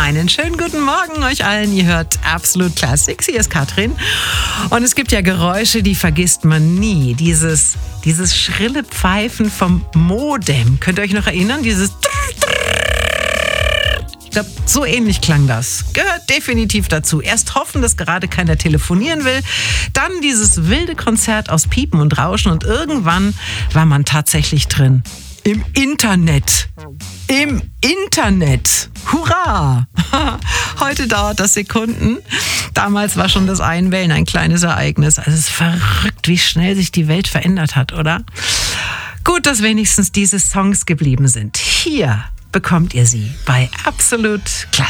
Einen schönen guten Morgen euch allen. Ihr hört Absolut Classics. Hier ist Katrin. Und es gibt ja Geräusche, die vergisst man nie. Dieses schrille Pfeifen vom Modem. Könnt ihr euch noch erinnern? Ich glaube, so ähnlich klang das. Gehört definitiv dazu. Erst hoffen, dass gerade keiner telefonieren will. Dann dieses wilde Konzert aus Piepen und Rauschen. Und irgendwann war man tatsächlich drin. Im Internet. Im Internet. Hurra! Heute dauert das Sekunden. Damals war schon das Einwählen ein kleines Ereignis. Also es ist verrückt, wie schnell sich die Welt verändert hat, oder? Gut, dass wenigstens diese Songs geblieben sind. Hier bekommt ihr sie bei Absolut Classic.